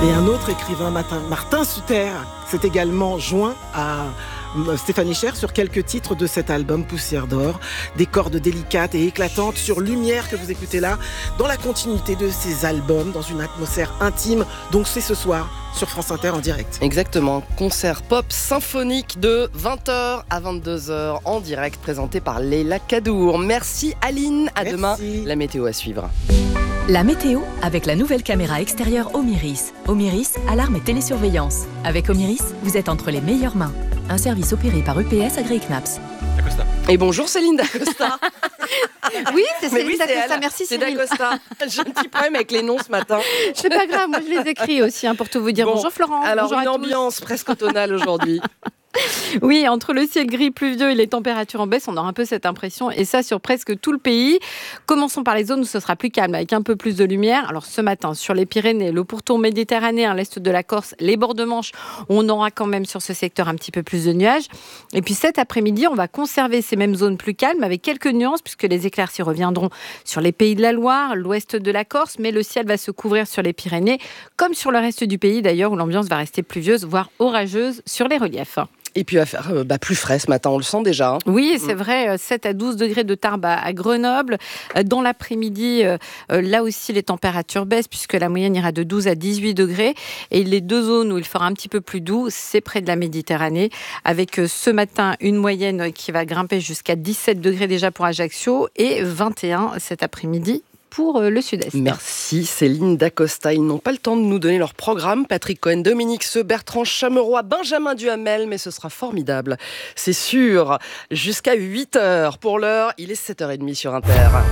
Et un autre écrivain, Martin Suter, s'est également joint à Stéphane Echer sur quelques titres de cet album Poussière d'or, des cordes délicates et éclatantes sur Lumière que vous écoutez là, dans la continuité de ces albums, dans une atmosphère intime. Donc c'est ce soir sur France Inter en direct. Exactement, concert pop symphonique de 20h à 22h en direct, présenté par Leila Kadour. Merci Aline, à demain. La météo à suivre. La météo avec la nouvelle caméra extérieure Omiris. Omiris, alarme et télésurveillance. Avec Omiris, vous êtes entre les meilleures mains. Un service opéré par EPS Agri-Knaps. Et bonjour Céline Dacosta. Oui, c'est Céline Dacosta, merci c'est Céline. Dacosta. J'ai un petit problème avec les noms ce matin. C'est pas grave, moi je les écris aussi pour tout vous dire. Bonjour Florent. Alors bonjour une ambiance presque automnale aujourd'hui. Oui, entre le ciel gris pluvieux et les températures en baisse, on aura un peu cette impression, et ça sur presque tout le pays. Commençons par les zones où ce sera plus calme, avec un peu plus de lumière. Alors ce matin, sur les Pyrénées, le pourtour méditerranéen, l'est de la Corse, les bords de Manche, on aura quand même sur ce secteur un petit peu plus de nuages. Et puis cet après-midi, on va conserver ces mêmes zones plus calmes, avec quelques nuances, puisque les éclaircies reviendront sur les pays de la Loire, l'ouest de la Corse, mais le ciel va se couvrir sur les Pyrénées, comme sur le reste du pays d'ailleurs, où l'ambiance va rester pluvieuse, voire orageuse sur les reliefs. Et puis, il va faire plus frais ce matin, on le sent déjà. Oui, c'est vrai, 7 à 12 degrés de Tarbes à Grenoble. Dans l'après-midi, là aussi, les températures baissent, puisque la moyenne ira de 12 à 18 degrés. Et les deux zones où il fera un petit peu plus doux, c'est près de la Méditerranée, avec ce matin une moyenne qui va grimper jusqu'à 17 degrés déjà pour Ajaccio, et 21 cet après-midi pour le sud-est. Merci Céline Dacosta. Ils n'ont pas le temps de nous donner leur programme. Patrick Cohen, Dominique Seux, Bertrand Chameroy, Benjamin Duhamel, mais ce sera formidable. C'est sûr. Jusqu'à 8h. Pour l'heure, il est 7h30 sur Inter.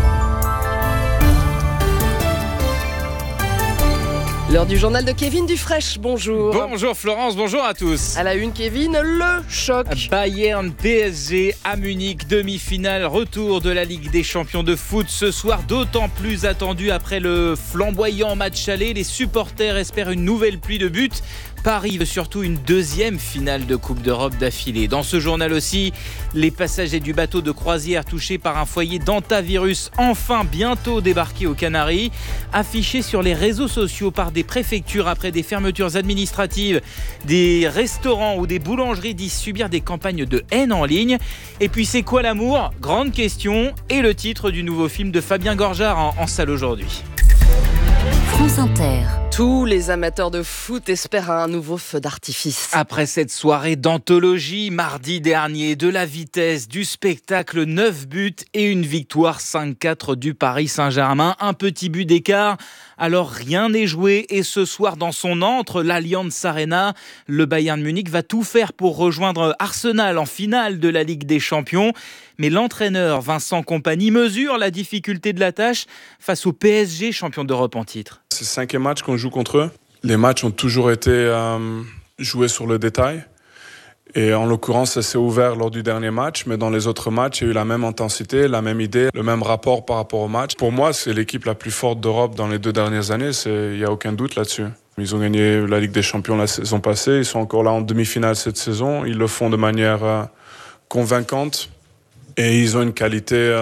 L'heure du journal de Kevin Dufresne, bonjour. Bonjour Florence, bonjour à tous. À la une, Kevin, le choc. Bayern PSG à Munich, demi-finale, retour de la Ligue des Champions de foot ce soir, d'autant plus attendu après le flamboyant match aller. Les supporters espèrent une nouvelle pluie de buts. Paris veut surtout une deuxième finale de Coupe d'Europe d'affilée. Dans ce journal aussi, les passagers du bateau de croisière touchés par un foyer d'hantavirus enfin bientôt débarqués aux Canaries. Affichés sur les réseaux sociaux par des préfectures après des fermetures administratives, des restaurants ou des boulangeries disent subir des campagnes de haine en ligne. Et puis c'est quoi l'amour ? Grande question. Et le titre du nouveau film de Fabien Gorjard en salle aujourd'hui. France Inter. Tous les amateurs de foot espèrent un nouveau feu d'artifice. Après cette soirée d'anthologie, mardi dernier, de la vitesse, du spectacle, 9 buts et une victoire 5-4 du Paris Saint-Germain. Un petit but d'écart, alors rien n'est joué. Et ce soir, dans son antre, l'Allianz Arena, le Bayern Munich va tout faire pour rejoindre Arsenal en finale de la Ligue des Champions. Mais l'entraîneur Vincent Kompany mesure la difficulté de la tâche face au PSG, champion d'Europe en titre. C'est le 5e match qu'on joue contre eux. Les matchs ont toujours été joués sur le détail. Et en l'occurrence, ça s'est ouvert lors du dernier match. Mais dans les autres matchs, il y a eu la même intensité, la même idée, le même rapport par rapport au match. Pour moi, c'est l'équipe la plus forte d'Europe dans les 2 dernières années. Il n'y a aucun doute là-dessus. Ils ont gagné la Ligue des Champions la saison passée. Ils sont encore là en demi-finale cette saison. Ils le font de manière convaincante. Et ils ont une qualité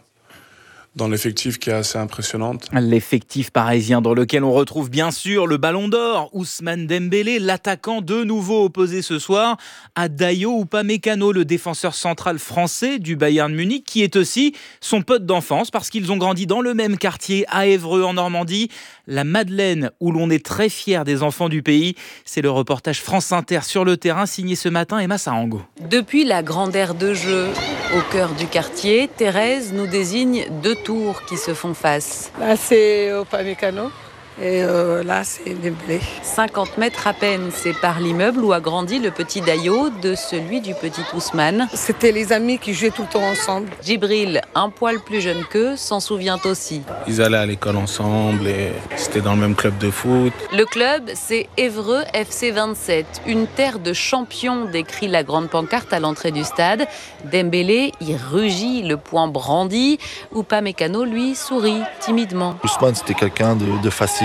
dans l'effectif qui est assez impressionnante. L'effectif parisien dans lequel on retrouve bien sûr le Ballon d'Or, Ousmane Dembélé, l'attaquant de nouveau opposé ce soir à Dayo Upamecano, le défenseur central français du Bayern Munich, qui est aussi son pote d'enfance parce qu'ils ont grandi dans le même quartier à Évreux en Normandie, la Madeleine, où l'on est très fier des enfants du pays. C'est le reportage France Inter sur le terrain signé ce matin Emma Sarango. Depuis la grande aire de jeu, au cœur du quartier, Thérèse nous désigne 2 tours qui se font face. Là, c'est Upamecano et là, c'est Dembélé. 50 mètres à peine séparent l'immeuble où a grandi le petit Dayo de celui du petit Ousmane. C'était les amis qui jouaient tout le temps ensemble. Djibril, un poil plus jeune qu'eux, s'en souvient aussi. Ils allaient à l'école ensemble et c'était dans le même club de foot. Le club, c'est Évreux FC 27, une terre de champions, décrit la grande pancarte à l'entrée du stade. Dembélé y rugit, le poing brandi. Upamecano, lui, sourit timidement. Ousmane, c'était quelqu'un de facile,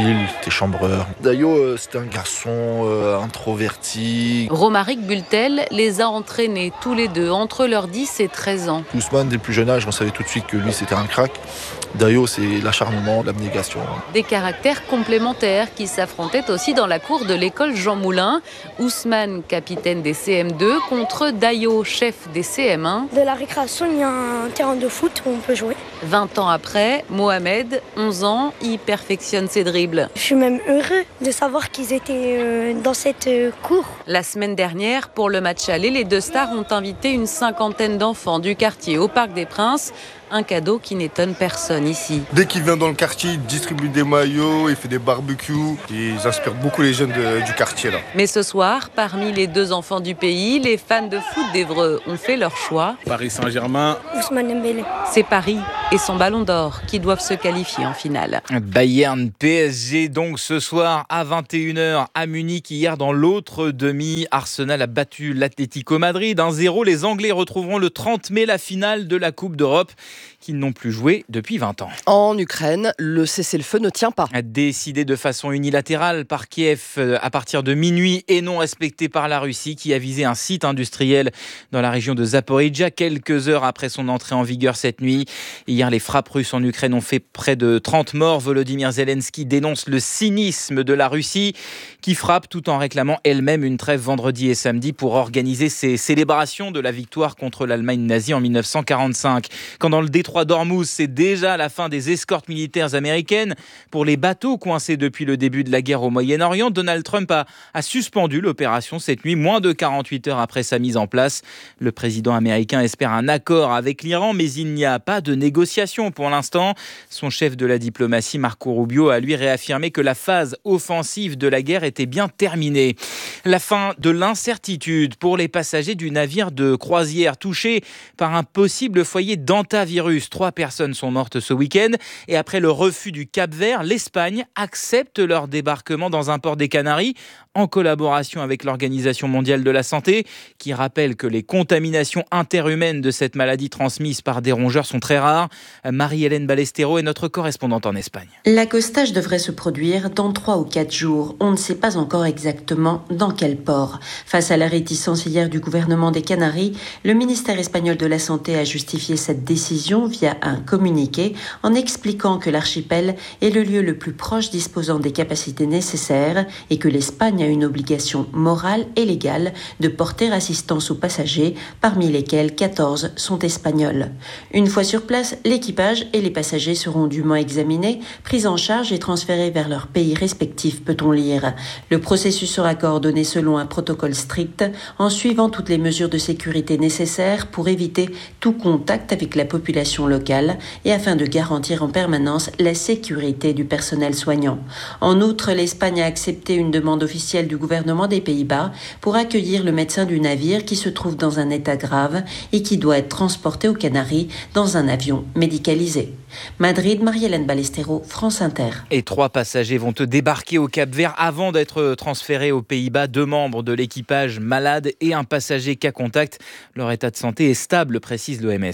tranquille, t'es chambreur. Dayo, c'était un garçon introverti. Romaric Bultel les a entraînés tous les deux entre leurs 10 et 13 ans. Ousmane, dès le plus jeune âge, on savait tout de suite que lui, c'était un crack. Dayo, c'est l'acharnement, l'abnégation. Des caractères complémentaires qui s'affrontaient aussi dans la cour de l'école Jean Moulin. Ousmane, capitaine des CM2, contre Dayo, chef des CM1. De la récréation, il y a un terrain de foot où on peut jouer. 20 ans après, Mohamed, 11 ans, y perfectionne ses dribbles. Je suis même heureux de savoir qu'ils étaient dans cette cour. La semaine dernière, pour le match aller, les deux stars ont invité une 50aine d'enfants du quartier au Parc des Princes. Un cadeau qui n'étonne personne ici. Dès qu'il vient dans le quartier, il distribue des maillots, il fait des barbecues. Ils inspirent beaucoup les jeunes du quartier là. Mais ce soir, parmi les deux enfants du pays, les fans de foot d'Évreux ont fait leur choix. Paris Saint-Germain. Ousmane Dembélé. C'est Paris et son ballon d'or qui doivent se qualifier en finale. Bayern PSG donc ce soir à 21h à Munich. Hier dans l'autre demi, Arsenal a battu l'Atlético Madrid 1-0. Les Anglais retrouveront le 30 mai la finale de la Coupe d'Europe qu'ils n'ont plus joué depuis 20 ans. En Ukraine, le cessez-le-feu ne tient pas. Décidé de façon unilatérale par Kiev à partir de minuit et non respecté par la Russie qui a visé un site industriel dans la région de Zaporijjia quelques heures après son entrée en vigueur cette nuit. Hier, les frappes russes en Ukraine ont fait près de 30 morts. Volodymyr Zelensky dénonce le cynisme de la Russie qui frappe tout en réclamant elle-même une trêve vendredi et samedi pour organiser ses célébrations de la victoire contre l'Allemagne nazie en 1945. Quand dans le détroit d'Ormuz, c'est déjà la fin des escortes militaires américaines pour les bateaux coincés depuis le début de la guerre au Moyen-Orient. Donald Trump a suspendu l'opération cette nuit, moins de 48 heures après sa mise en place. Le président américain espère un accord avec l'Iran, mais il n'y a pas de négociation pour l'instant. Son chef de la diplomatie, Marco Rubio, a lui réaffirmé que la phase offensive de la guerre était bien terminée. La fin de l'incertitude pour les passagers du navire de croisière touché par un possible foyer d'hantavirus. 3 personnes sont mortes ce week-end et après le refus du Cap-Vert, l'Espagne accepte leur débarquement dans un port des Canaries en collaboration avec l'Organisation mondiale de la santé qui rappelle que les contaminations interhumaines de cette maladie transmise par des rongeurs sont très rares. Marie-Hélène Ballestero est notre correspondante en Espagne. L'accostage devrait se produire dans 3 ou 4 jours. On ne sait pas encore exactement dans quel port. Face à la réticence hier du gouvernement des Canaries, le ministère espagnol de la Santé a justifié cette décision via un communiqué en expliquant que l'archipel est le lieu le plus proche disposant des capacités nécessaires et que l'Espagne a une obligation morale et légale de porter assistance aux passagers, parmi lesquels 14 sont espagnols. Une fois sur place, l'équipage et les passagers seront dûment examinés, pris en charge et transférés vers leur pays respectif, peut-on lire. Le processus sera coordonné selon un protocole strict, en suivant toutes les mesures de sécurité nécessaires pour éviter tout contact avec la population locale et afin de garantir en permanence la sécurité du personnel soignant. En outre, l'Espagne a accepté une demande officielle du gouvernement des Pays-Bas pour accueillir le médecin du navire qui se trouve dans un état grave et qui doit être transporté aux Canaries dans un avion médicalisé. Madrid, Marie-Hélène Ballestero, France Inter. Et 3 passagers vont débarquer au Cap-Vert avant d'être transférés aux Pays-Bas. 2 membres de l'équipage malades et un passager cas contact. Leur état de santé est stable, précise l'OMS.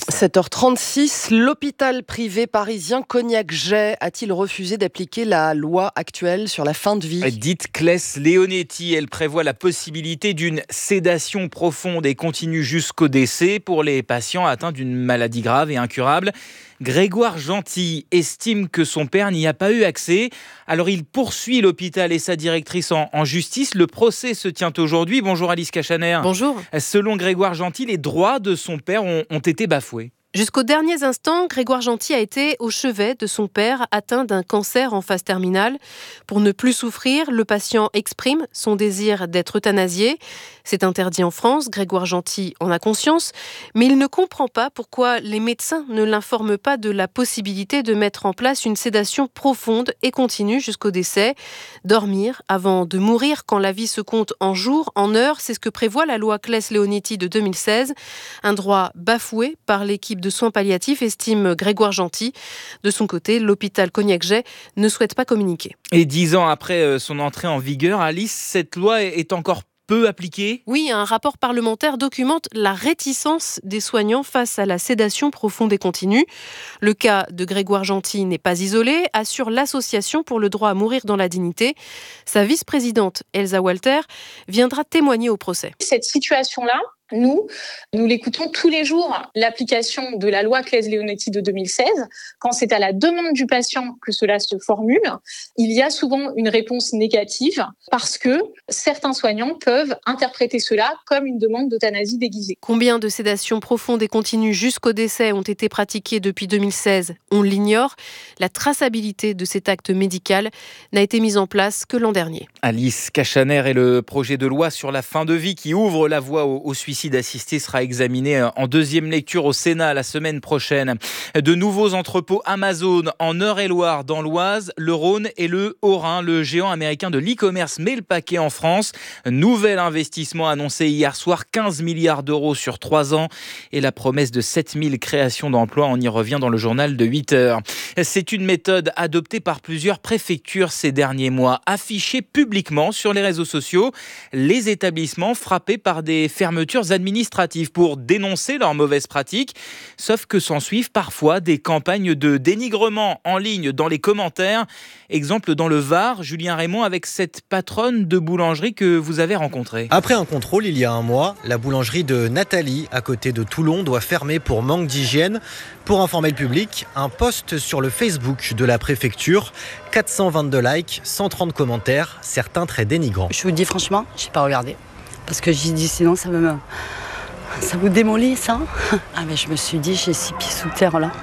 7h36, l'hôpital privé parisien Cognac-Jay a-t-il refusé d'appliquer la loi actuelle sur la fin de vie ? Dite Claes Leonetti, elle prévoit la possibilité d'une sédation profonde et continue jusqu'au décès pour les patients atteints d'une maladie grave et incurable. Grégoire Gentil estime que son père n'y a pas eu accès. Alors il poursuit l'hôpital et sa directrice en justice. Le procès se tient aujourd'hui. Bonjour Alice Cachaner. Bonjour. Selon Grégoire Gentil, les droits de son père ont été bafoués. Jusqu'aux derniers instants, Grégoire Gentil a été au chevet de son père atteint d'un cancer en phase terminale. Pour ne plus souffrir, le patient exprime son désir d'être euthanasié. C'est interdit en France, Grégoire Gentil en a conscience, mais il ne comprend pas pourquoi les médecins ne l'informent pas de la possibilité de mettre en place une sédation profonde et continue jusqu'au décès. Dormir avant de mourir quand la vie se compte en jours, en heures, c'est ce que prévoit la loi Claes Leonetti de 2016. Un droit bafoué par l'équipe de soins palliatifs, estime Grégoire Gentil. De son côté, l'hôpital Cognac-Jay ne souhaite pas communiquer. Et 10 ans après son entrée en vigueur, Alice, cette loi est encore peu appliquée ? Oui, un rapport parlementaire documente la réticence des soignants face à la sédation profonde et continue. Le cas de Grégoire Gentil n'est pas isolé, assure l'Association pour le droit à mourir dans la dignité. Sa vice-présidente, Elsa Walter, viendra témoigner au procès. Cette situation-là, nous l'écoutons tous les jours. L'application de la loi Claes-Leonetti de 2016, quand c'est à la demande du patient que cela se formule, il y a souvent une réponse négative parce que certains soignants peuvent interpréter cela comme une demande d'euthanasie déguisée. Combien de sédations profondes et continues jusqu'au décès ont été pratiquées depuis 2016 ? On l'ignore. La traçabilité de cet acte médical n'a été mise en place que l'an dernier. Alice Cachaner et le projet de loi sur la fin de vie qui ouvre la voie au suicide assisté sera examiné en deuxième lecture au Sénat la semaine prochaine. De nouveaux entrepôts Amazon en Eure-et-Loire, dans l'Oise, le Rhône et le Haut-Rhin. Le géant américain de l'e-commerce met le paquet en France. Nouvel investissement annoncé hier soir, 15 milliards d'euros sur 3 ans et la promesse de 7000 créations d'emplois. On y revient dans le journal de 8 heures. C'est une méthode adoptée par plusieurs préfectures ces derniers mois. Affichée publiquement sur les réseaux sociaux, les établissements frappés par des fermetures administratives pour dénoncer leurs mauvaises pratiques. Sauf que s'en suivent parfois des campagnes de dénigrement en ligne dans les commentaires. Exemple dans le Var, Julien Raymond avec cette patronne de boulangerie que vous avez rencontrée. Après un contrôle il y a un mois, la boulangerie de Nathalie, à côté de Toulon, doit fermer pour manque d'hygiène. Pour informer le public, un post sur le Facebook de la préfecture, 422 likes, 130 commentaires, certains très dénigrants. Je vous dis franchement, je n'ai pas regardé. Parce que j'ai dit sinon ça vous démolit ça. Ah mais je me suis dit j'ai 6 pieds sous terre là.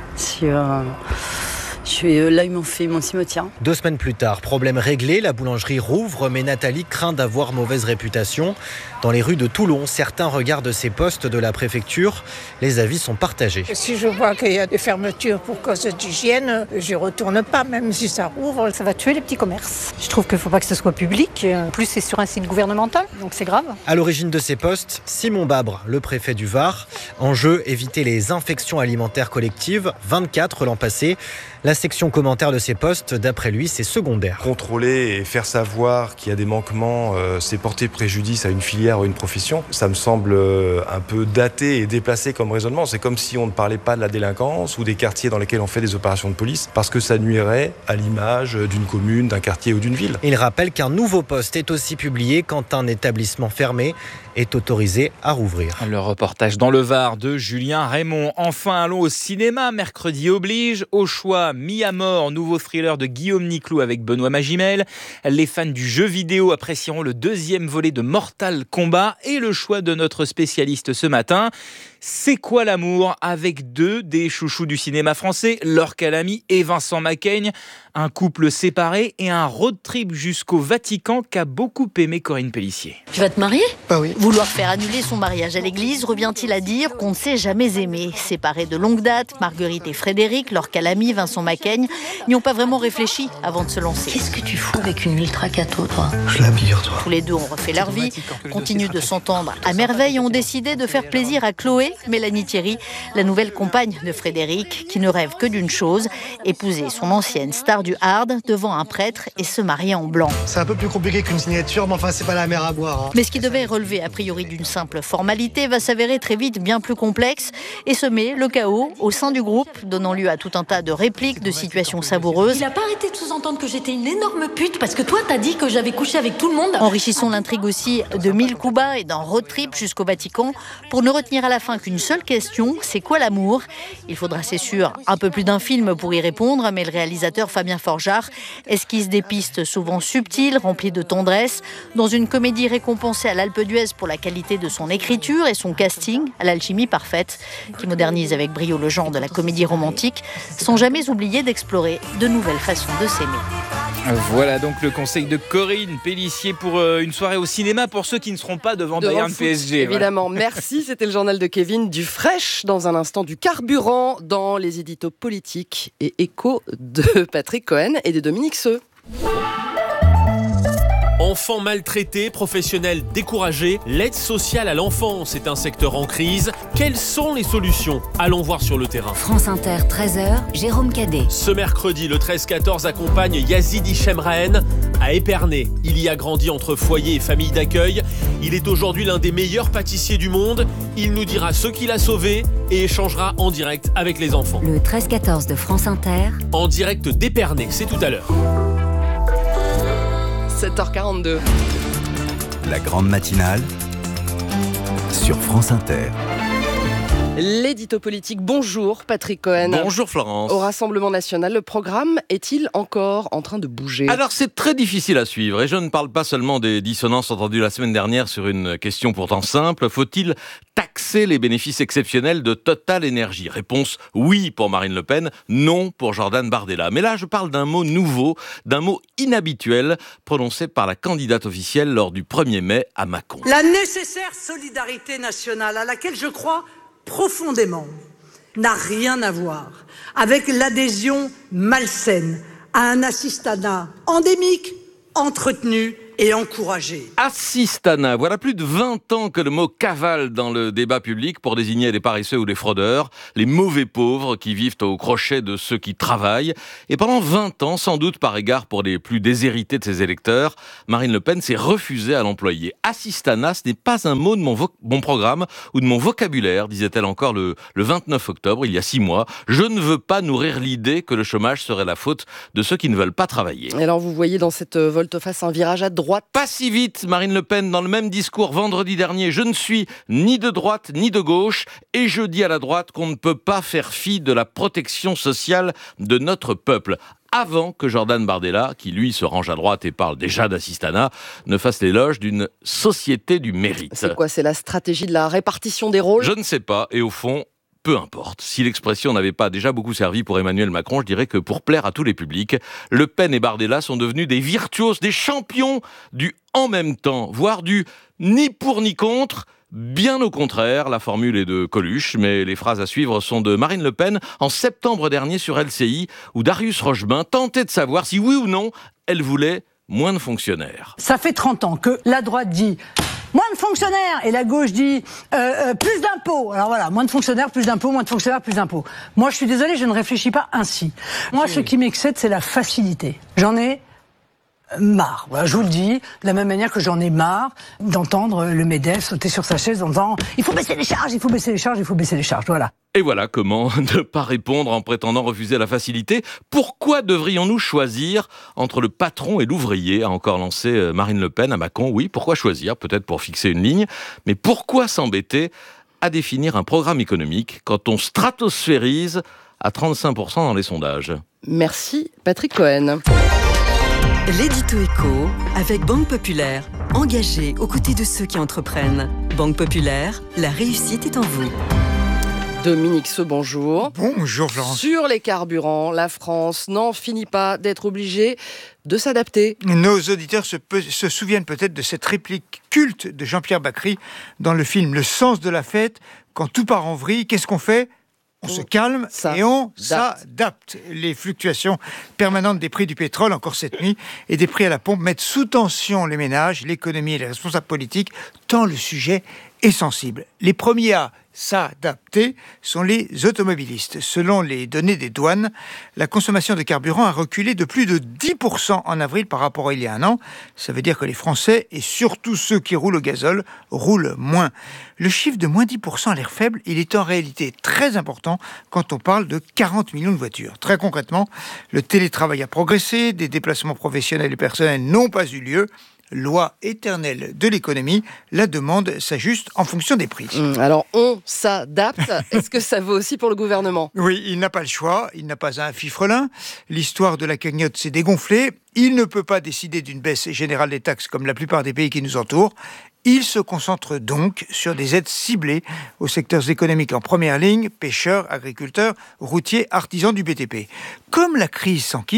Là ils m'ont fait mon cimetière. 2 semaines plus tard, problème réglé, la boulangerie rouvre, mais Nathalie craint d'avoir mauvaise réputation. Dans les rues de Toulon, certains regardent ces postes de la préfecture. Les avis sont partagés. Si je vois qu'il y a des fermetures pour cause d'hygiène, je ne retourne pas, même si ça rouvre. Ça va tuer les petits commerces. Je trouve qu'il ne faut pas que ce soit public. En plus, c'est sur un site gouvernemental, donc c'est grave. À l'origine de ces postes, Simon Babre, le préfet du Var. En jeu, éviter les infections alimentaires collectives, 24 l'an passé. La section commentaire de ces postes, d'après lui, c'est secondaire. Contrôler et faire savoir qu'il y a des manquements, c'est porter préjudice à une filière ou une profession. Ça me semble un peu daté et déplacé comme raisonnement. C'est comme si on ne parlait pas de la délinquance ou des quartiers dans lesquels on fait des opérations de police parce que ça nuirait à l'image d'une commune, d'un quartier ou d'une ville. Il rappelle qu'un nouveau poste est aussi publié quand un établissement fermé est autorisé à rouvrir. Le reportage dans le Var de Julien Raymond. Enfin, allons au cinéma. Mercredi oblige. Au choix, Mis à mort, nouveau thriller de Guillaume Niclou avec Benoît Magimel. Les fans du jeu vidéo apprécieront le 2e volet de Mortal Kombat. Et le choix de notre spécialiste ce matin, C'est quoi l'amour ? Avec 2 des chouchous du cinéma français, Laure Calamy et Vincent Macaigne. Un couple séparé et un road trip jusqu'au Vatican qu'a beaucoup aimé Corinne Pellissier. Tu vas te marier ? Bah oui. Vouloir faire annuler son mariage à l'église revient-il à dire qu'on ne s'est jamais aimé. Séparés de longue date, Marguerite et Frédéric, Laure Calamy, Vincent Macaigne n'y ont pas vraiment réfléchi avant de se lancer. Qu'est-ce que tu fous avec une ultra cato, toi ? Je la bire, toi. Tous les 2 ont refait leur vie, continuent de s'entendre à merveille et ont décidé de faire plaisir à Chloé, Mélanie Thierry, la nouvelle compagne de Frédéric, qui ne rêve que d'une chose, épouser son ancienne star du hard devant un prêtre et se marier en blanc. C'est un peu plus compliqué qu'une signature, mais enfin c'est pas la mer à boire. Hein. Mais ce qui devait relever a priori d'une simple formalité va s'avérer très vite bien plus complexe et semer le chaos au sein du groupe, donnant lieu à tout un tas de répliques, de situations savoureuses. Il a pas arrêté de sous-entendre que j'étais une énorme pute parce que toi t'as dit que j'avais couché avec tout le monde. Enrichissons l'intrigue aussi de 1000 coups bas et d'un road trip jusqu'au Vatican pour ne retenir à la fin qu'une seule question, c'est quoi l'amour ? Il faudra, c'est sûr, un peu plus d'un film pour y répondre, mais le réalisateur Fabien Forjard esquisse des pistes souvent subtiles, remplies de tendresse, dans une comédie récompensée à l'Alpe d'Huez pour la qualité de son écriture et son casting, à l'alchimie parfaite, qui modernise avec brio le genre de la comédie romantique, sans jamais oublier d'explorer de nouvelles façons de s'aimer. Voilà donc le conseil de Corinne Pellissier pour une soirée au cinéma pour ceux qui ne seront pas devant Bayern PSG. Évidemment, voilà. Merci. C'était le journal de Kevin. Du fraîche, dans un instant, du carburant dans les éditos politiques et échos de Patrick Cohen et de Dominique Seux. Enfants maltraités, professionnels découragés, l'aide sociale à l'enfance est un secteur en crise. Quelles sont les solutions ? Allons voir sur le terrain. France Inter, 13h, Jérôme Cadet. Ce mercredi, le 13-14 accompagne Yazid Hichemraen à Épernay. Il y a grandi entre foyer et famille d'accueil. Il est aujourd'hui l'un des meilleurs pâtissiers du monde. Il nous dira ce qu'il a sauvé et échangera en direct avec les enfants. Le 13-14 de France Inter. En direct d'Épernay, c'est tout à l'heure. 7h42. La grande matinale sur France Inter. L'édito politique, bonjour Patrick Cohen. Bonjour Florence. Au Rassemblement National, le programme est-il encore en train de bouger ? Alors c'est très difficile à suivre et je ne parle pas seulement des dissonances entendues la semaine dernière sur une question pourtant simple. Faut-il taxer les bénéfices exceptionnels de Total Energy ? Réponse oui pour Marine Le Pen, non pour Jordan Bardella. Mais là je parle d'un mot nouveau, d'un mot inhabituel prononcé par la candidate officielle lors du 1er mai à Mâcon. La nécessaire solidarité nationale à laquelle je crois profondément, n'a rien à voir avec l'adhésion malsaine à un assistanat endémique, entretenu et encouragé. Assistanat, voilà plus de 20 ans que le mot cavale dans le débat public pour désigner les paresseux ou les fraudeurs, les mauvais pauvres qui vivent au crochet de ceux qui travaillent. Et pendant 20 ans, sans doute par égard pour les plus déshérités de ses électeurs, Marine Le Pen s'est refusée à l'employer. Assistanat, ce n'est pas un mot de mon programme ou de mon vocabulaire, disait-elle encore le 29 octobre, il y a 6 mois. Je ne veux pas nourrir l'idée que le chômage serait la faute de ceux qui ne veulent pas travailler. Et alors vous voyez dans cette volte-face un virage à droite. Pas si vite, Marine Le Pen, dans le même discours vendredi dernier, je ne suis ni de droite ni de gauche, et je dis à la droite qu'on ne peut pas faire fi de la protection sociale de notre peuple. Avant que Jordan Bardella, qui lui se range à droite et parle déjà d'assistanat, ne fasse l'éloge d'une société du mérite. C'est quoi ? C'est la stratégie de la répartition des rôles ? Je ne sais pas, et au fond, peu importe. Si l'expression n'avait pas déjà beaucoup servi pour Emmanuel Macron, je dirais que pour plaire à tous les publics, Le Pen et Bardella sont devenus des virtuoses, des champions du en même temps, voire du ni pour ni contre. Bien au contraire, la formule est de Coluche, mais les phrases à suivre sont de Marine Le Pen en septembre dernier sur LCI, où Darius Rochebain tentait de savoir si oui ou non elle voulait moins de fonctionnaires. Ça fait 30 ans que la droite dit moins de fonctionnaires et la gauche dit plus d'impôts. Alors voilà, moins de fonctionnaires, plus d'impôts, moins de fonctionnaires, plus d'impôts. Moi, je suis désolée, je ne réfléchis pas ainsi. Moi, ce qui m'excède, c'est la facilité. J'en ai marre. Voilà, je vous le dis, de la même manière que j'en ai marre d'entendre le MEDEF sauter sur sa chaise en disant « il faut baisser les charges, il faut baisser les charges, il faut baisser les charges ». Voilà. Et voilà comment ne pas répondre en prétendant refuser la facilité. Pourquoi devrions-nous choisir entre le patron et l'ouvrier, a encore lancé Marine Le Pen à Mâcon. Oui, pourquoi choisir ? Peut-être pour fixer une ligne. Mais pourquoi s'embêter à définir un programme économique quand on stratosphérise à 35% dans les sondages ? Merci Patrick Cohen. L'édito éco avec Banque Populaire, engagée aux côtés de ceux qui entreprennent. Banque Populaire, la réussite est en vous. Dominique Seux, bonjour. Bonjour Florence. Sur les carburants, la France n'en finit pas d'être obligée de s'adapter. Nos auditeurs se souviennent peut-être de cette réplique culte de Jean-Pierre Bacry dans le film Le sens de la fête. Quand tout part en vrille, qu'est-ce qu'on fait ? On se calme et on s'adapte. Les fluctuations permanentes des prix du pétrole, encore cette nuit, et des prix à la pompe mettent sous tension les ménages, l'économie et les responsables politiques, tant le sujet est sensible. Les premiers à s'adapter sont les automobilistes. Selon les données des douanes, la consommation de carburant a reculé de plus de 10% en avril par rapport à il y a un an. Ça veut dire que les Français, et surtout ceux qui roulent au gazole, roulent moins. Le chiffre de moins 10% a l'air faible, il est en réalité très important quand on parle de 40 millions de voitures. Très concrètement, le télétravail a progressé, des déplacements professionnels et personnels n'ont pas eu lieu. Loi éternelle de l'économie, la demande s'ajuste en fonction des prix. Alors, on s'adapte. Est-ce que ça vaut aussi pour le gouvernement ? Oui, il n'a pas le choix, il n'a pas un fifrelin. L'histoire de la cagnotte s'est dégonflée. Il ne peut pas décider d'une baisse générale des taxes comme la plupart des pays qui nous entourent. Il se concentre donc sur des aides ciblées aux secteurs économiques en première ligne, pêcheurs, agriculteurs, routiers, artisans du BTP. Comme la crise s'enquiste,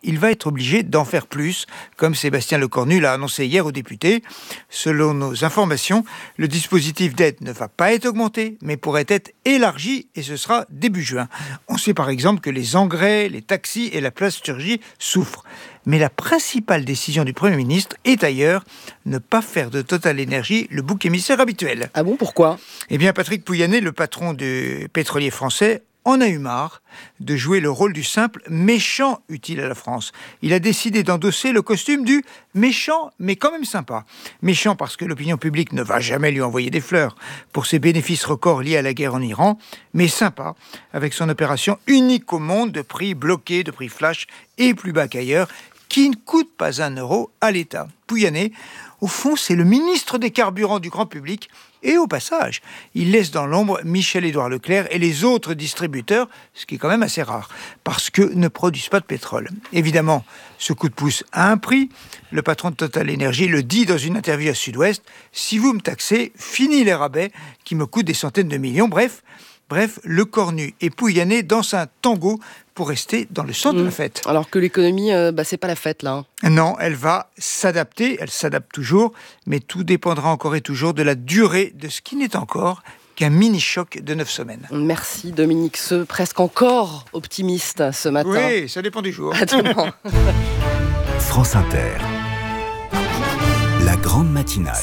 il va être obligé d'en faire plus, comme Sébastien Lecornu l'a annoncé hier aux députés. Selon nos informations, le dispositif d'aide ne va pas être augmenté, mais pourrait être élargi, et ce sera début juin. On sait par exemple que les engrais, les taxis et la plasturgie souffrent. Mais la principale décision du Premier ministre est ailleurs, ne pas faire de Total Énergie le bouc émissaire habituel. Ah bon, pourquoi ? Eh bien, Patrick Pouyanné, le patron du pétrolier français, en a eu marre de jouer le rôle du simple méchant utile à la France. Il a décidé d'endosser le costume du méchant, mais quand même sympa. Méchant parce que l'opinion publique ne va jamais lui envoyer des fleurs pour ses bénéfices records liés à la guerre en Iran, mais sympa avec son opération unique au monde de prix bloqués, de prix flash et plus bas qu'ailleurs, qui ne coûte pas €1 à l'État. Pouyanné, au fond, c'est le ministre des carburants du grand public. Et au passage, il laisse dans l'ombre Michel-Édouard Leclerc et les autres distributeurs, ce qui est quand même assez rare, parce qu'eux ne produisent pas de pétrole. Évidemment, ce coup de pouce a un prix. Le patron de Total Énergie le dit dans une interview à Sud-Ouest. « Si vous me taxez, fini les rabais qui me coûtent des centaines de millions. » Bref, Lecornu et Pouyanné dansent un tango pour rester dans le centre de la fête. Alors que l'économie, c'est pas la fête là. Non, elle va s'adapter, elle s'adapte toujours, mais tout dépendra encore et toujours de la durée de ce qui n'est encore qu'un mini-choc de 9 semaines. Merci Dominique Seux, presque encore optimiste ce matin. Oui, ça dépend du jour. France Inter. La grande matinale.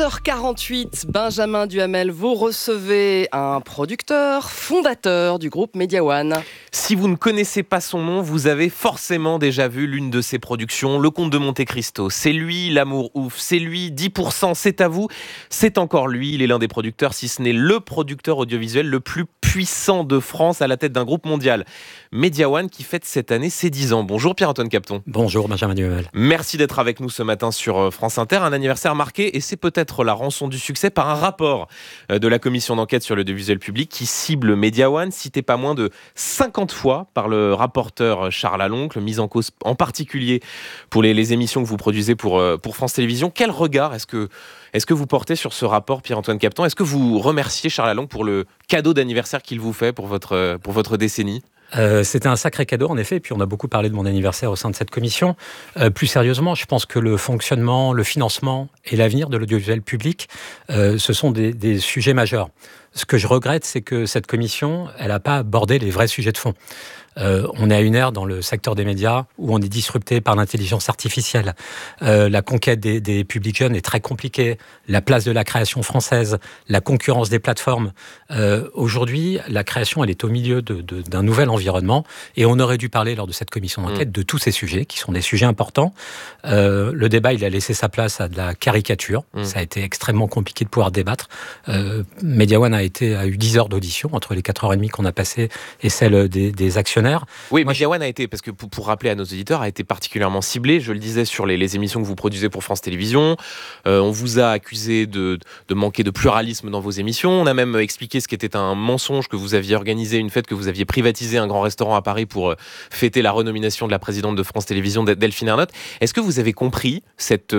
7h48, Benjamin Duhamel, vous recevez un producteur, fondateur du groupe Media One. Si vous ne connaissez pas son nom, vous avez forcément déjà vu l'une de ses productions, Le Comte de Monte Cristo. C'est lui, L'amour ouf, c'est lui, 10%, c'est à vous. C'est encore lui, il est l'un des producteurs, si ce n'est le producteur audiovisuel le plus puissant de France à la tête d'un groupe mondial. Media One qui fête cette année ses 10 ans. Bonjour Pierre-Antoine Capton. Bonjour Benjamin Duhamel. Merci d'être avec nous ce matin sur France Inter. Un anniversaire marqué, et c'est peut-être la rançon du succès, par un rapport de la commission d'enquête sur l'audiovisuel public qui cible Media One, cité pas moins de 50 fois par le rapporteur Charles Aloncle, mise en cause en particulier pour les émissions que vous produisez pour France Télévisions. Quel regard est-ce que vous portez sur ce rapport, Pierre-Antoine Capton ? Est-ce que vous remerciez Charles Aloncle pour le cadeau d'anniversaire qu'il vous fait pour votre décennie ? C'était un sacré cadeau, en effet. Et puis, on a beaucoup parlé de mon anniversaire au sein de cette commission. Plus sérieusement, je pense que le fonctionnement, le financement et l'avenir de l'audiovisuel public, ce sont des sujets majeurs. Ce que je regrette, c'est que cette commission, elle n'a pas abordé les vrais sujets de fond. On est à une ère dans le secteur des médias où on est disrupté par l'intelligence artificielle. La conquête des publics jeunes est très compliquée. La place de la création française, la concurrence des plateformes. Aujourd'hui, la création, elle est au milieu d'un nouvel environnement et on aurait dû parler lors de cette commission d'enquête de tous ces sujets qui sont des sujets importants. Le débat, il a laissé sa place à de la caricature. Ça a été extrêmement compliqué de pouvoir débattre. Media One a eu 10 heures d'audition entre les 4h30 qu'on a passées et celles des actionnaires. Oui, Media One a été, parce que pour rappeler à nos auditeurs, a été particulièrement ciblé, je le disais, sur les émissions que vous produisez pour France Télévisions. On vous a accusé de manquer de pluralisme dans vos émissions. On a même expliqué ce qui était un mensonge, que vous aviez organisé une fête, que vous aviez privatisé un grand restaurant à Paris pour fêter la renomination de la présidente de France Télévisions, Delphine Ernotte. Est-ce que vous avez compris cette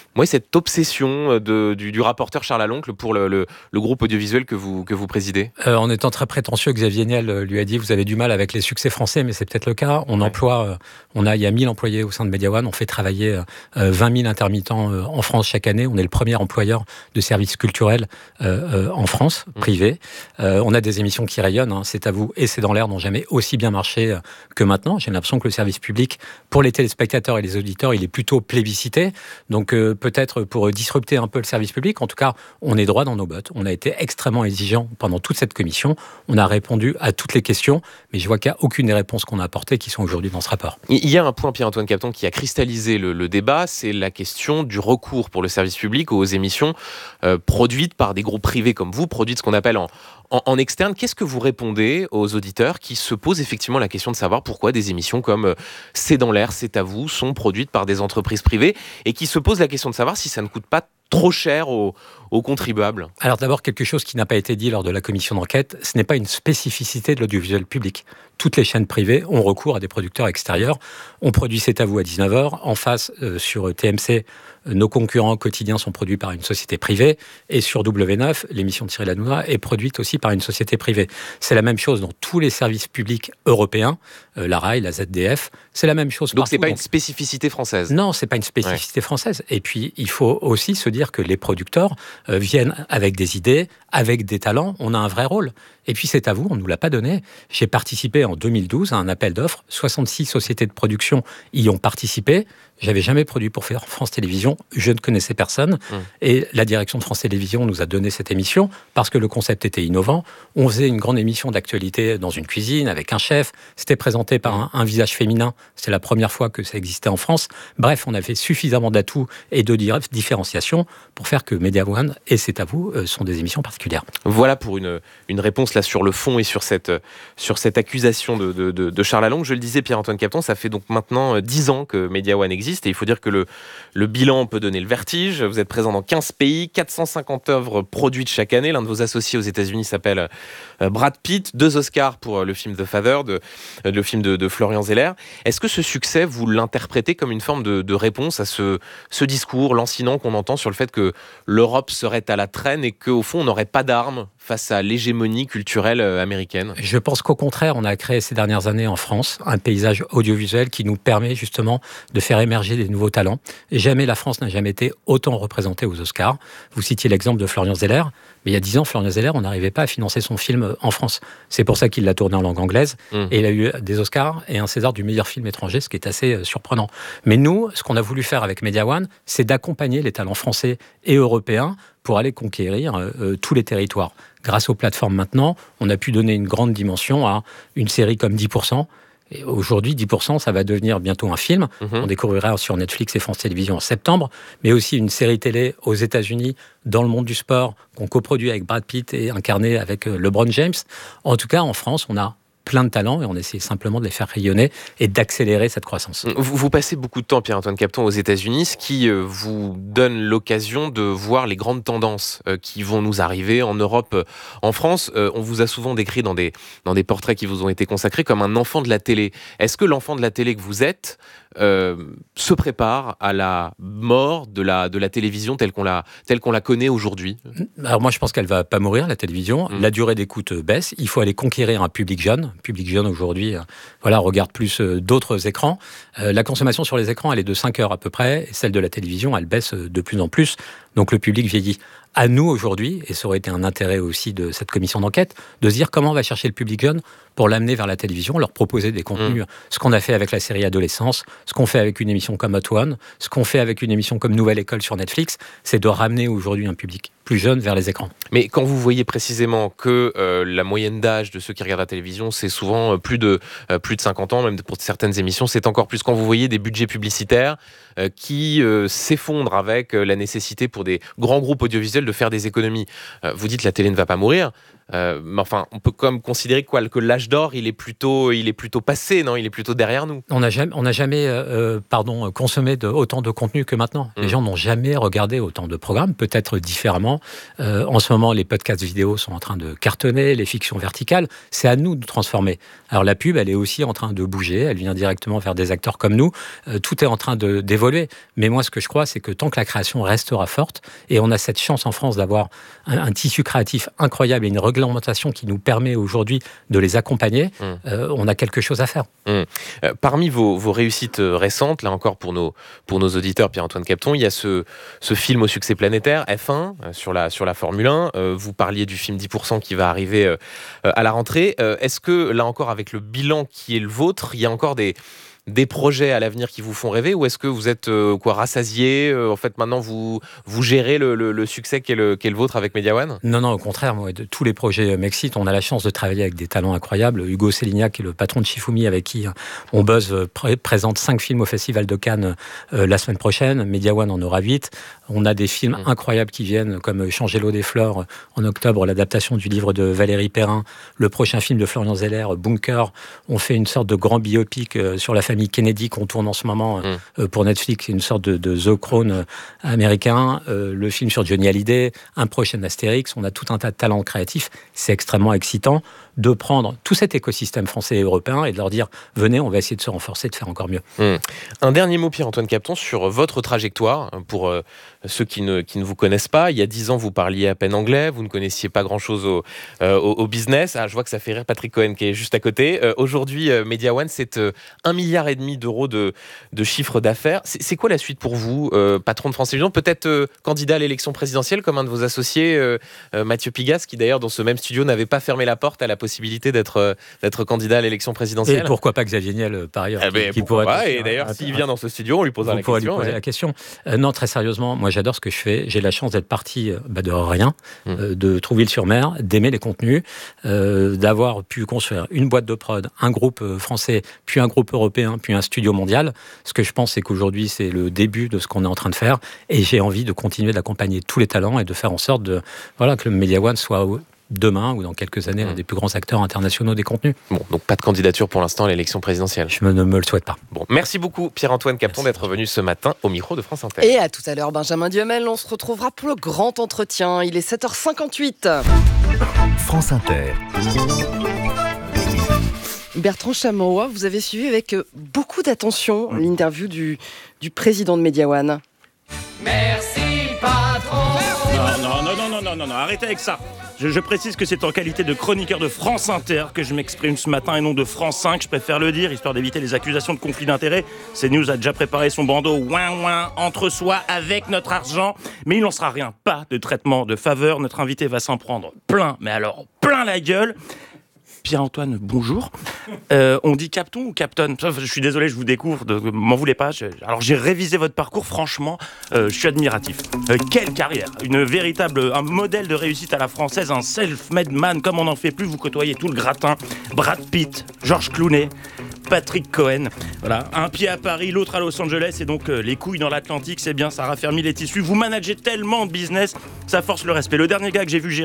obsession du rapporteur Charles Aloncle pour le groupe audiovisuel que vous présidez ? En étant très prétentieux, Xavier Niel lui a dit « Vous avez du mal avec les succès français », mais c'est peut-être le cas. Il y a 1000 employés au sein de Media One. On fait travailler 20 000 intermittents en France chaque année. On est le premier employeur de services culturels en France, privé. On a des émissions qui rayonnent. C'est à vous et c'est dans l'air n'ont jamais aussi bien marché que maintenant. J'ai l'impression que le service public, pour les téléspectateurs et les auditeurs, il est plutôt plébiscité. Donc peut-être pour disrupter un peu le service public, en tout cas, on est droit dans nos bottes. On a été extrêmement exigeant pendant toute cette commission. On a répondu à toutes les questions, mais je vois qu'il n'y a aucune des réponses qu'on a apportées qui sont aujourd'hui dans ce rapport. Il y a un point, Pierre-Antoine Capton, qui a cristallisé le débat, c'est la question du recours pour le service public aux émissions produites par des groupes privés comme vous, produites ce qu'on appelle en externe. Qu'est-ce que vous répondez aux auditeurs qui se posent effectivement la question de savoir pourquoi des émissions comme C'est dans l'air, c'est à vous sont produites par des entreprises privées et qui se posent la question de savoir si ça ne coûte pas trop cher aux contribuables? Alors d'abord, quelque chose qui n'a pas été dit lors de la commission d'enquête, ce n'est pas une spécificité de l'audiovisuel public. Toutes les chaînes privées ont recours à des producteurs extérieurs. On produit C'est à vous à 19h. En face, sur TMC, nos concurrents quotidiens sont produits par une société privée. Et sur W9, l'émission de Cyril Hanouna est produite aussi par une société privée. C'est la même chose dans tous les services publics européens, la RAI, la ZDF. C'est la même chose Donc partout. c'est pas une spécificité française? Non, c'est pas une spécificité française. Et puis, il faut aussi se dire que les producteurs viennent avec des idées, avec des talents. On a un vrai rôle. Et puis, C'est à vous, on ne nous l'a pas donné. J'ai participé en 2012 à un appel d'offres. 66 sociétés de production y ont participé. J'avais jamais produit pour France Télévisions. Je ne connaissais personne. Et la direction de France Télévisions nous a donné cette émission parce que le concept était innovant. On faisait une grande émission d'actualité dans une cuisine avec un chef. C'était présenté par un visage féminin. C'est la première fois que ça existait en France. Bref, on avait suffisamment d'atouts et de différenciation pour faire que Media One et C'est à vous sont des émissions particulières. Voilà pour une réponse là sur le fond et sur cette accusation de Charles Along. Je le disais, Pierre-Antoine Capton, ça fait donc maintenant 10 ans que Media One existe et il faut dire que le bilan peut donner le vertige. Vous êtes présent dans 15 pays, 450 œuvres produites chaque année. L'un de vos associés aux États-Unis s'appelle Brad Pitt, 2 Oscars pour le film The Father, le film de Florian Zeller. Est-ce que ce succès, vous l'interprétez comme une forme de réponse à ce discours lancinant qu'on entend sur le fait que l'Europe serait à la traîne et qu'au fond, on n'aurait pas d'armes face à l'hégémonie culturelle américaine? Je pense qu'au contraire, on a créé ces dernières années en France un paysage audiovisuel qui nous permet justement de faire émerger des nouveaux talents. Et jamais la France n'a jamais été autant représentée aux Oscars. Vous citiez l'exemple de Florian Zeller, mais il y a 10 ans, Florian Zeller, on n'arrivait pas à financer son film en France. C'est pour ça qu'il l'a tourné en langue anglaise et il a eu des Oscars et un César du meilleur film étranger, ce qui est assez surprenant. Mais nous, ce qu'on a voulu faire avec Media One, c'est d'accompagner les talents français et européens pour aller conquérir tous les territoires. Grâce aux plateformes maintenant, on a pu donner une grande dimension à une série comme 10%. Et aujourd'hui, 10%, ça va devenir bientôt un film. On découvrira sur Netflix et France Télévisions en septembre, mais aussi une série télé aux États-Unis dans le monde du sport qu'on coproduit avec Brad Pitt et incarné avec LeBron James. En tout cas, en France, on a plein de talents et on essaie simplement de les faire rayonner et d'accélérer cette croissance. Vous passez beaucoup de temps, Pierre-Antoine Capton, aux États-Unis, ce qui vous donne l'occasion de voir les grandes tendances qui vont nous arriver en Europe, en France. On vous a souvent décrit dans des portraits qui vous ont été consacrés comme un enfant de la télé. Est-ce que l'enfant de la télé que vous êtes se prépare à la mort de la télévision telle qu'on la connaît aujourd'hui? Alors moi, je pense qu'elle va pas mourir, la télévision. La durée d'écoute baisse. Il faut aller conquérir un public jeune. Le public jeune aujourd'hui regarde plus d'autres écrans. La consommation sur les écrans, elle est de 5 heures à peu près. Et celle de la télévision, elle baisse de plus en plus. Donc le public vieillit. À nous aujourd'hui, et ça aurait été un intérêt aussi de cette commission d'enquête, de se dire comment on va chercher le public jeune pour l'amener vers la télévision, leur proposer des contenus. Ce qu'on a fait avec la série Adolescence, ce qu'on fait avec une émission comme Hot One, ce qu'on fait avec une émission comme Nouvelle École sur Netflix, c'est de ramener aujourd'hui un public plus jeune vers les écrans. Mais quand vous voyez précisément que la moyenne d'âge de ceux qui regardent la télévision, c'est souvent plus de 50 ans, même pour certaines émissions, c'est encore plus. Quand vous voyez des budgets publicitaires qui s'effondrent avec la nécessité pour des grands groupes audiovisuels de faire des économies, vous dites que la télé ne va pas mourir. Mais enfin, on peut quand même considérer que l'âge d'or, il est plutôt passé, non? Il est plutôt derrière nous. On n'a jamais consommé autant de contenu que maintenant. Les gens n'ont jamais regardé autant de programmes, peut-être différemment. En ce moment, les podcasts vidéo sont en train de cartonner, les fictions verticales. C'est à nous de nous transformer. Alors la pub, elle est aussi en train de bouger. Elle vient directement vers des acteurs comme nous. Tout est en train d'évoluer. Mais moi, ce que je crois, c'est que tant que la création restera forte, et on a cette chance en France d'avoir un tissu créatif incroyable et une réglementation qui nous permet aujourd'hui de les accompagner, on a quelque chose à faire. Parmi vos réussites récentes, là encore pour nos auditeurs, Pierre-Antoine Capton, il y a ce film au succès planétaire, F1, sur la Formule 1. Vous parliez du film 10% qui va arriver à la rentrée. Est-ce que, là encore, avec le bilan qui est le vôtre, il y a encore des projets à l'avenir qui vous font rêver, ou est-ce que vous êtes rassasié? En fait, maintenant, vous gérez le succès qui est le vôtre avec Media One? Non, au contraire. Moi, tous les projets m'excitent. On a la chance de travailler avec des talents incroyables. Hugo Sélignac, qui est le patron de Shifumi, avec qui on buzz, présente 5 films au Festival de Cannes la semaine prochaine. Media One en aura 8. On a des films incroyables qui viennent, comme Changer l'eau des fleurs en octobre, l'adaptation du livre de Valérie Perrin, le prochain film de Florian Zeller, Bunker. On fait une sorte de grand biopic sur la famille famille Kennedy qu'on tourne en ce moment pour Netflix, une sorte de The Crown américain, le film sur Johnny Hallyday, un prochain Astérix, on a tout un tas de talents créatifs, c'est extrêmement excitant de prendre tout cet écosystème français et européen et de leur dire venez, on va essayer de se renforcer, de faire encore mieux. Un dernier mot, Pierre-Antoine Capton, sur votre trajectoire, pour ceux qui ne vous connaissent pas. Il y a 10 ans, vous parliez à peine anglais, vous ne connaissiez pas grand-chose au business. Je vois que ça fait rire Patrick Cohen qui est juste à côté. Aujourd'hui, Media One, c'est 1,5 milliard d'euros de chiffre d'affaires. C'est quoi la suite pour vous, patron de France Télévisions, peut-être candidat à l'élection présidentielle comme un de vos associés, Mathieu Pigasse, qui d'ailleurs dans ce même studio n'avait pas fermé la porte à la possibilité d'être candidat à l'élection présidentielle. Et pourquoi pas Xavier Niel par ailleurs qui pourrait pas. Et d'ailleurs, s'il vient dans ce studio, on lui posera la question. Lui poser la question. Non, très sérieusement, moi j'adore ce que je fais. J'ai la chance d'être parti de rien, de Trouville-sur-Mer, d'aimer les contenus, d'avoir pu construire une boîte de prod, un groupe français, puis un groupe européen, puis un studio mondial. Ce que je pense, c'est qu'aujourd'hui, c'est le début de ce qu'on est en train de faire. Et j'ai envie de continuer d'accompagner tous les talents et de faire en sorte que le Media One soit demain ou dans quelques années, un des plus grands acteurs internationaux des contenus. Bon, donc pas de candidature pour l'instant à l'élection présidentielle. Je ne me le souhaite pas. Bon, merci beaucoup Pierre-Antoine Capton d'être venu ce matin au micro de France Inter. Et à tout à l'heure, Benjamin Duhamel, on se retrouvera pour le grand entretien. Il est 7h58. France Inter. Bertrand Chameroy, vous avez suivi avec beaucoup d'attention l'interview du président de Media One. Merci patron. Non, arrêtez avec ça. Je précise que c'est en qualité de chroniqueur de France Inter que je m'exprime ce matin et non de France 5, je préfère le dire, histoire d'éviter les accusations de conflit d'intérêts. CNews a déjà préparé son bandeau ouin entre soi avec notre argent, mais il n'en sera rien, pas de traitement de faveur, notre invité va s'en prendre plein, mais alors plein la gueule. Pierre-Antoine, bonjour. On dit Capton ou Capton ? Je suis désolé, je vous découvre, m'en voulez pas. Alors j'ai révisé votre parcours, franchement, je suis admiratif. Quelle carrière, un modèle de réussite à la française, un self-made man comme on n'en fait plus. Vous côtoyez tout le gratin, Brad Pitt, George Clooney, Patrick Cohen. Voilà, un pied à Paris, l'autre à Los Angeles, et donc les couilles dans l'Atlantique, c'est bien, ça raffermit les tissus. Vous managez tellement de business, ça force le respect. Le dernier gars que j'ai vu gérer